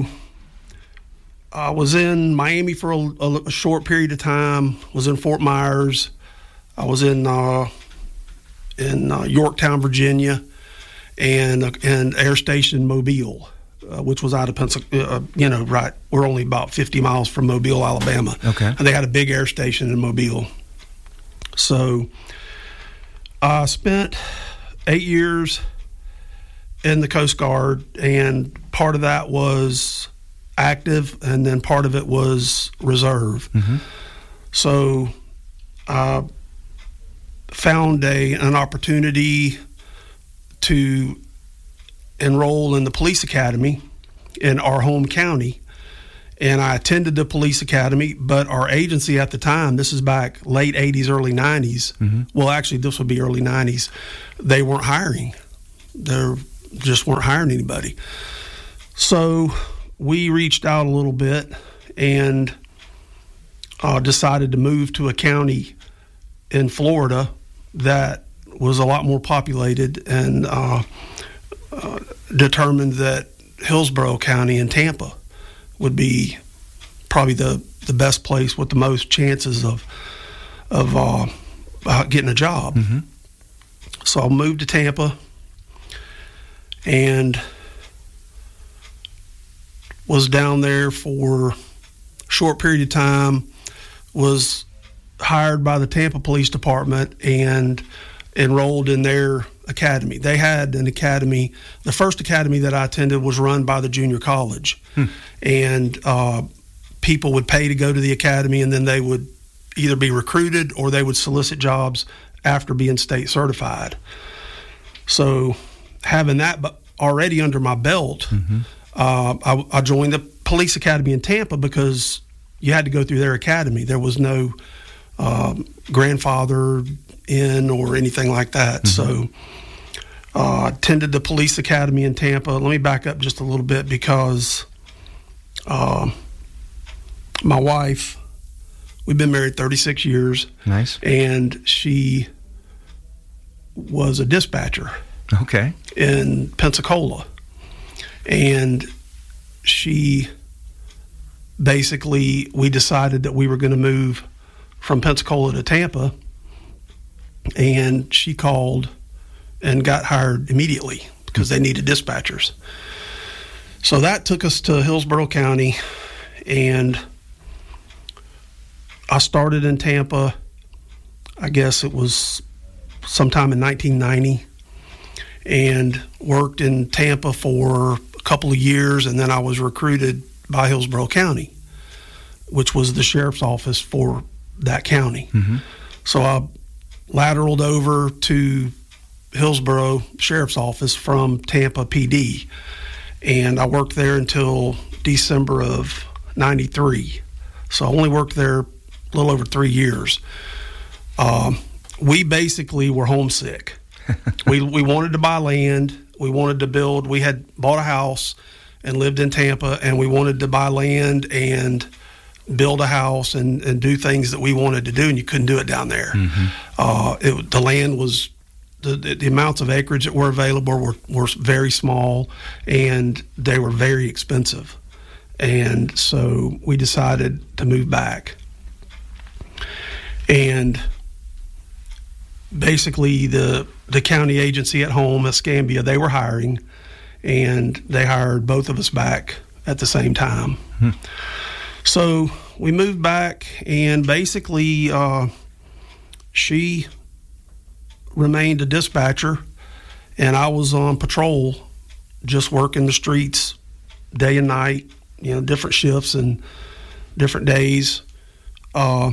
I was in Miami for a, a short period of time, was in Fort Myers. I was in uh, in uh, Yorktown, Virginia, and uh, and Air Station Mobile. uh, which was out of Pensacola. Uh, you know, right? We're only about fifty miles from Mobile, Alabama. Okay. And they had a big air station in Mobile. So I spent eight years in the Coast Guard, and part of that was active, and then part of it was reserve. Mm-hmm. So I found a an opportunity to enroll in the police academy in our home county, and I attended the police academy, but our agency at the time, this is back late eighties, early nineties, Mm-hmm. well, actually, this would be early nineties, they weren't hiring. They just weren't hiring anybody. So we reached out a little bit and uh, decided to move to a county in Florida that was a lot more populated, and uh, uh, determined that Hillsborough County in Tampa would be probably the, the best place with the most chances of of uh, uh, getting a job. Mm-hmm. So I moved to Tampa and was down there for a short period of time, was hired by the Tampa Police Department and enrolled in their academy. They had an academy. The first academy that I attended was run by the junior college. Hmm. And uh, people would pay to go to the academy, and then they would either be recruited or they would solicit jobs after being state certified. So having that already under my belt, Mm-hmm. uh, I, I joined the police academy in Tampa because you had to go through their academy. There was no um, grandfather in or anything like that. Mm-hmm. So uh, attended the police academy in Tampa. Let me back up just a little bit because uh, my wife, we've been married thirty-six years. Nice. And she was a dispatcher. Okay. In Pensacola. And she basically, we decided that we were going to move from Pensacola to Tampa, and she called and got hired immediately because they needed dispatchers. So that took us to Hillsborough County, and I started in Tampa, I guess it was sometime in nineteen ninety, and worked in Tampa for a couple of years, and then I was recruited by Hillsborough County, which was the sheriff's office for that county. Mm-hmm. So I lateraled over to Hillsborough Sheriff's Office from Tampa P D, and I worked there until December of ninety-three. So I only worked there a little over three years. Um, we basically were homesick. we we wanted to buy land. We wanted to build. We had bought a house and lived in Tampa, and we wanted to buy land and build a house and, and do things that we wanted to do, and you couldn't do it down there. Mm-hmm. Uh, it, the land was, the, the, the amounts of acreage that were available were, were very small, and they were very expensive. And so we decided to move back. And basically the the county agency at home, Escambia, they were hiring, and they hired both of us back at the same time. Hmm. So we moved back, and basically uh, she remained a dispatcher, and I was on patrol, just working the streets day and night, you know, different shifts and different days, uh,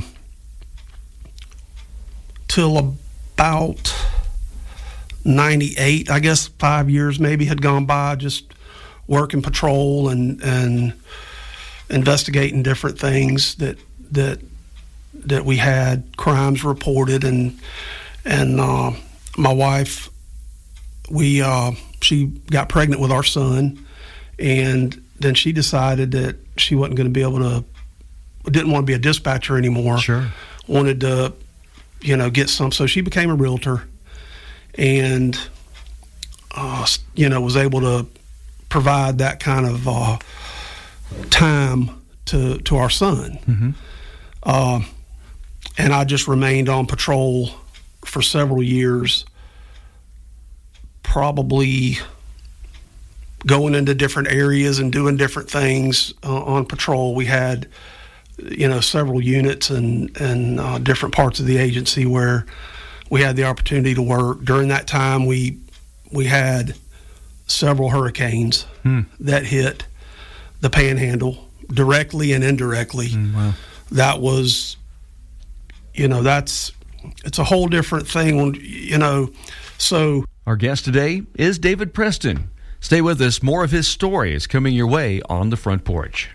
till about ninety-eight, I guess five years maybe had gone by, just working patrol and and investigating different things that that that we had crimes reported, and and uh, my wife, we uh, she got pregnant with our son, and then she decided that she wasn't going to be able to, didn't want to be a dispatcher anymore. Sure. Wanted to, you know, get some. So she became a realtor, and uh, you know, was able to provide that kind of uh, time to to our son. Mm-hmm. Uh, and I just remained on patrol for several years, probably going into different areas and doing different things uh, on patrol. We had, you know, several units and, and uh, different parts of the agency where we had the opportunity to work. During that time, we we had several hurricanes hmm. that hit the Panhandle directly and indirectly. Mm, wow. That was, you know, that's, it's a whole different thing when, you know, so. Our guest today is David Preston. Stay with us. More of his story is coming your way on the Front Porch.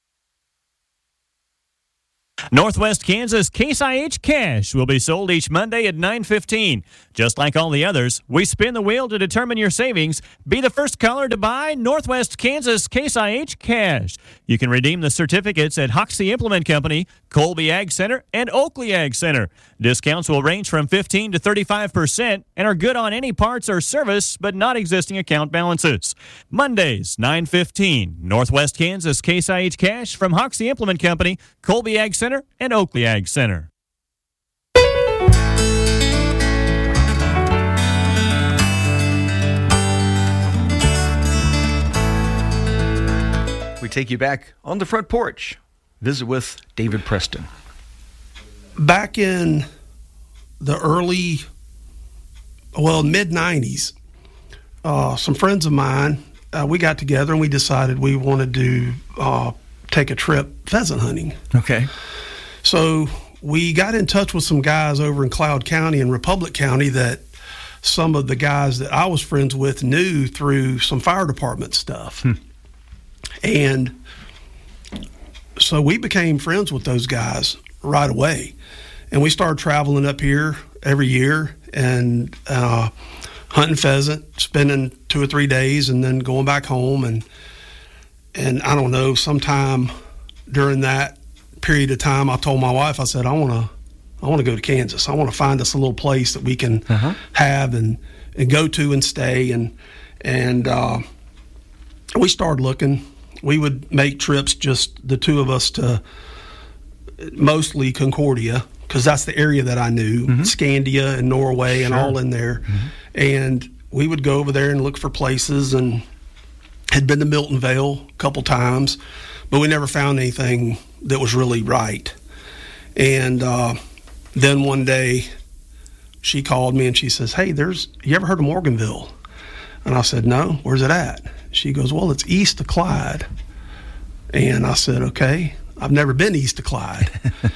Northwest Kansas Case I H Cash will be sold each Monday at nine fifteen. Just like all the others, we spin the wheel to determine your savings. Be the first caller to buy Northwest Kansas Case I H Cash. You can redeem the certificates at Hoxie Implement Company, Colby Ag Center, and Oakley Ag Center. Discounts will range from fifteen to thirty-five percent and are good on any parts or service, but not existing account balances. Mondays, nine fifteen. Northwest Kansas Case I H Cash from Hoxie Implement Company, Colby Ag Center, and Oakley Ag Center. We take you back on the Front Porch. Visit with David Preston. Back in the early, well, mid nineties, uh, some friends of mine, uh, we got together and we decided we wanted to uh, take a trip pheasant hunting. Okay. So we got in touch with some guys over in Cloud County and Republic County that some of the guys that I was friends with knew through some fire department stuff. Hmm. And so we became friends with those guys right away. And we started traveling up here every year and uh, hunting pheasant, spending two or three days and then going back home. And, and I don't know, sometime during that period of time, I told my wife, I said, I want to I want to go to Kansas. I want to find us a little place that we can uh-huh. have and, and go to and stay. And, and uh, we started looking. We would make trips, just the two of us, to mostly Concordia, because that's the area that I knew, mm-hmm. Scandia and Norway sure. and all in there. Mm-hmm. And we would go over there and look for places, and had been to Milton Vale a couple times, but we never found anything that was really right. And uh, then one day she called me and she says, hey, there's, you ever heard of Morganville? And I said, no, where's it at? She goes, well, it's east of Clyde. And I said, okay, I've never been east of Clyde.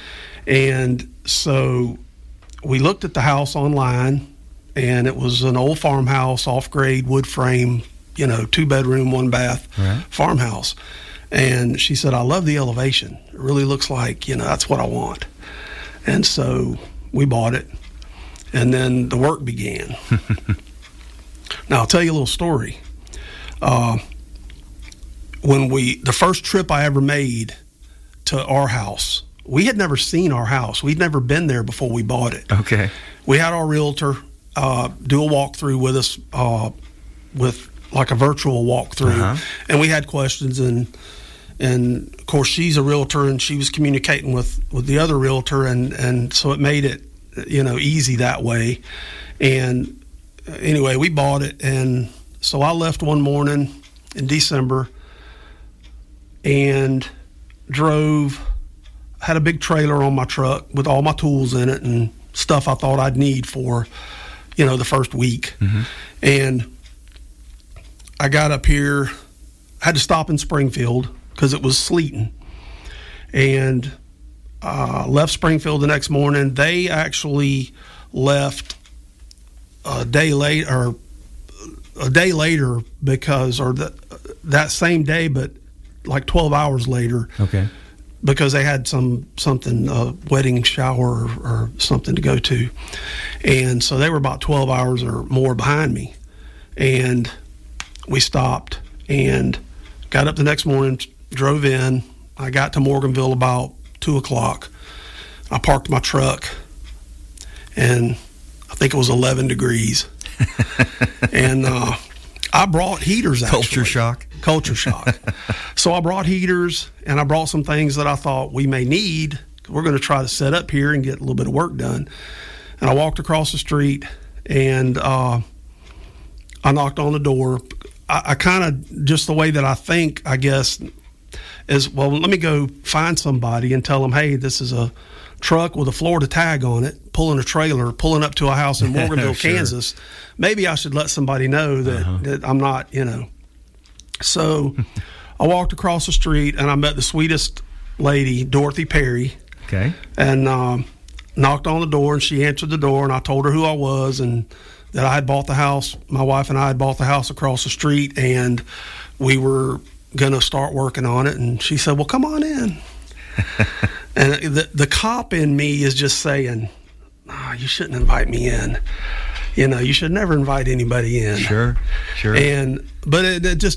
And so we looked at the house online, and it was an old farmhouse, off-grade, wood frame, you know, two-bedroom, one-bath right. farmhouse. And she said, I love the elevation. It really looks like, you know, that's what I want. And so we bought it, and then the work began. Now, I'll tell you a little story. Uh, when we, the first trip I ever made to our house, we had never seen our house. We'd never been there before we bought it. Okay. We had our realtor uh, do a walkthrough with us, uh, with like a virtual walkthrough, uh-huh. and we had questions, and and of course she's a realtor, and she was communicating with, with the other realtor, and, and so it made it, you know, easy that way. And anyway, we bought it, and so I left one morning in December and drove, had a big trailer on my truck with all my tools in it and stuff I thought I'd need for, you know, the first week. Mm-hmm. And I got up here, had to stop in Springfield because it was sleeting. And uh, left Springfield the next morning. They actually left a day late, or a day later, because, or the, that same day, but like twelve hours later. Okay. Because they had some something, a wedding shower or, or something to go to. And so they were about twelve hours or more behind me. And we stopped and got up the next morning, drove in. I got to Morganville about two o'clock. I parked my truck, and I think it was eleven degrees. And uh, I brought heaters, actually. Culture shock. Culture shock. So I brought heaters, and I brought some things that I thought we may need. We're going to try to set up here and get a little bit of work done. And I walked across the street, and uh, I knocked on the door. I, I kind of, just the way that I think, I guess, is, well, let me go find somebody and tell them, hey, this is a truck with a Florida tag on it, pulling a trailer, pulling up to a house in Morganville, sure. Kansas. Maybe I should let somebody know that, uh-huh. that I'm not, you know. So I walked across the street and I met the sweetest lady, Dorothy Perry. Okay. And um, knocked on the door, and she answered the door, and I told her who I was and that I had bought the house. My wife and I had bought the house across the street, and we were going to start working on it. And she said, well, come on in. And the the cop in me is just saying, oh, you shouldn't invite me in. You know, you should never invite anybody in. Sure, sure. And but it, it just